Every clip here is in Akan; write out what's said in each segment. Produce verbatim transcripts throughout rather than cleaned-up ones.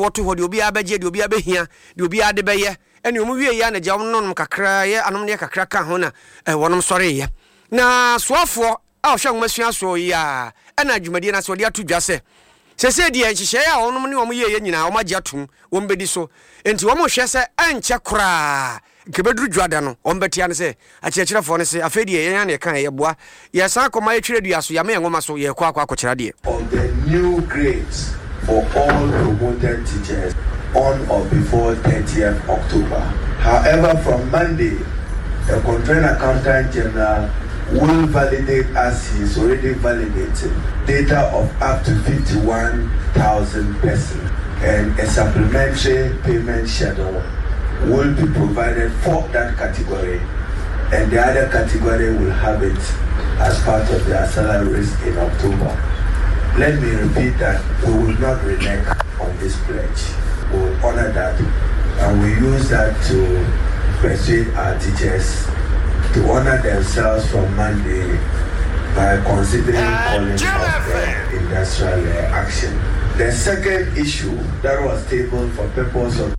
woto ho de obi abeje de obi abehia de obi ade beye ene omu wie ya na gya wonom kakra ye anom ne kakra ka ho na eh wonom sɔre ye na soafo a ohwe ngomasua so ya ena adwumadi na so de ato dwa se sese de enhyehyɛ a wonom ne omu ye ye nyina wo magye atom wo mbedi so enti wo mo hwɛ se enche kora kebeduru dwada no ombetia ne se akyerɛkyerɛfo ne se afedi ye ya na kan ye boa ye san koma ye twere dua so ya me ngoma so ye kɔ akɔ akɔkyerɛ de of the new grades for all promoted teachers on or before thirtieth October. However, from Monday, the Contract Accountant General will validate, as he is already validated, data of up to fifty-one thousand persons, and a supplementary payment schedule will be provided for that category, and the other category will have it as part of their salaries in October. Let me repeat that we will not renege on this pledge. We will honor that, and we use that to persuade our teachers to honor themselves from Monday by considering calling off the industrial action. The second issue that was tabled for purpose of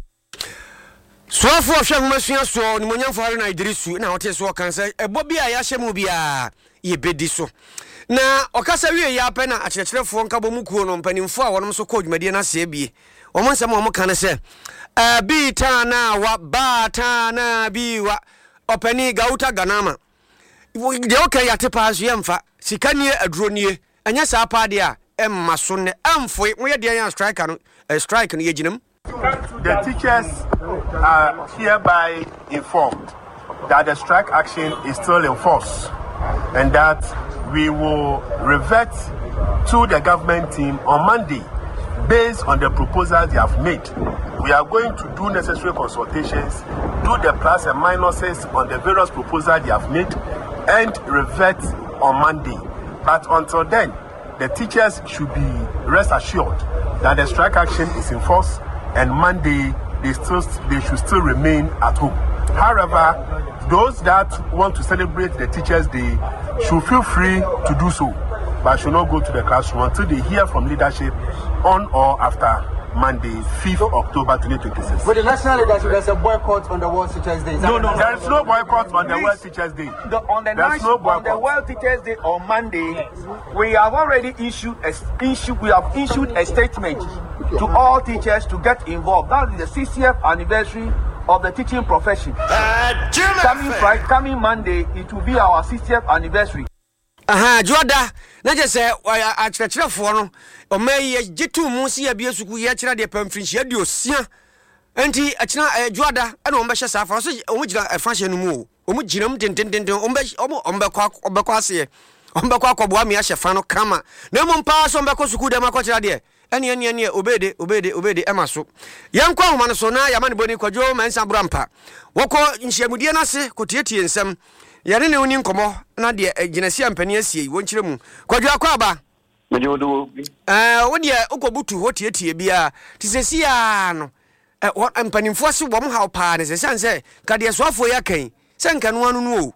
so for hwehwesua so ni monyamfo Haruna Idrisu na wote so kan say ebo bia ya hyemu bia ye bedi so na okasa wie ya pe na akyerɛkyerɛfo nka bomu kuo no mpanimfo a wonom so kɔ dwumadie na se bie omo nsɛm omo kan se abi ta na wa ba ta na bi wa opani gauta ganama de okay ya tepa so yemfa sikanie adronie anya sa pa de a emma so ne amfo mo ye de ya striker no strike no ye ginam. The teachers are hereby informed that the strike action is still in force and that we will revert to the government team on Monday based on the proposals they have made. We are going to do necessary consultations, do the plus and minuses on the various proposals they have made, and revert on Monday. But until then, the teachers should be rest assured that the strike action is in force, and Monday they still they should still remain at home. However, those that want to celebrate the Teachers' Day should feel free to do so, but should not go to the classroom until they hear from leadership on or after Monday, fifth of October twenty twenty-six. With the national leadership, there's a boycott on the World Teachers' Day. No, no, there is no boycott on the World Teachers' Day. The, on the There's no on the World Teachers' Day on Monday, we have already issued a issue. We have issued a statement to all teachers to get involved. That is the sixtieth anniversary of the teaching profession. Uh, coming Friday, coming Monday, it will be our sixtieth anniversary. Aha, Joda, na je se akyerɛkyerɛfo no ɔmayi jitu mu si ya bie suku ya kyerɛ de pamfrinchi ya diosia enti akyena Joda ɛna ɔmbɛhyɛ safa so ɔmugina ɛfahye no mu ɔmuginam tentententen ɔmbɛ ɔmbɛkɔ ɔmbɛkɔ ase ɔmbɛkɔ akɔboa me ahyɛ fa no kama na mo mpa so ɔmbɛkɔ suku dem akɔkyerɛ de ɛne ɛne ɛne obede obede obede ɛma so yɛnkɔ ahoma no so na yamane boni kwadwo mansa brampa wɔkɔ nhyiamudie no ase kɔtietie nsɛm yare ne woni nkomo na de ginasi ampani asie won kyerɛ mu kwadwo akɔ aba mede wodo eh wo de okobutu hotietie bia tisesi a no eh ampanimfo se wom haw paa ne sesan se kade soafo ya kan se nka no anu no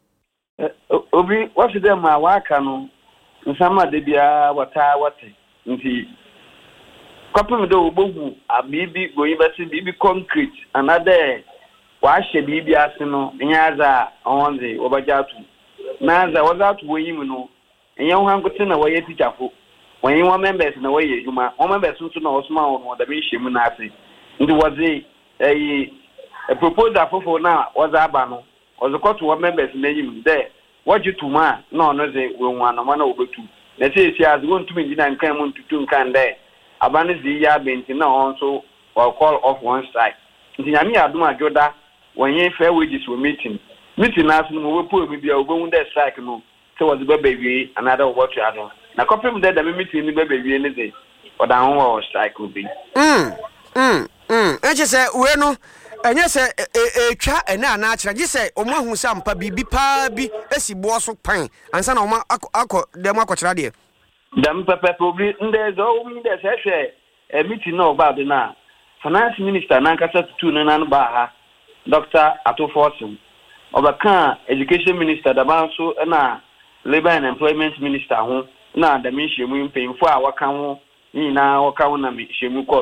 o obi what de ma waka no nsama de bia wata wate nti kwapem de obogu abibi goyibati bibi concrete another wa hye bibi ase no nyaza onze obajatu naza wazatu woyim no enye ho hankote na waye tichafo wanyi wa members na waye juma o members nso na osuma no da be hyem na ase ndi waze eh a proposal fofo na waza aba no ozokoto wa members na yim de wajitu ma na ono ze wenwa na mana obetu na se esi az won tumi ndina nkan mu ntutu nkan de abane zi ya benti na onso or call off one strike nti nyame adom ajoda wanyi fair wages were meeting meeting na so mo wepo mi bia obohu de strike no se was baba wie another what you adon na kopem de da meeting ni baba wie ne ze oda ho wa strike obi mm mm mm eje se we no enye se etwa ena ana akira je se omahu sampa bibi pa bi esi bo so pan ansa na oma akọ dem akọkira de dam pepe obi nde zo o mi de se hwe e meeting no ba de na finance minister na nkasa tutu no nan ba ha Doctor Atoforson obaka education minister da ba so na labor and employment minister ho na da mi hyemu mpemfo a waka ho ni na waka ho na mi hyemu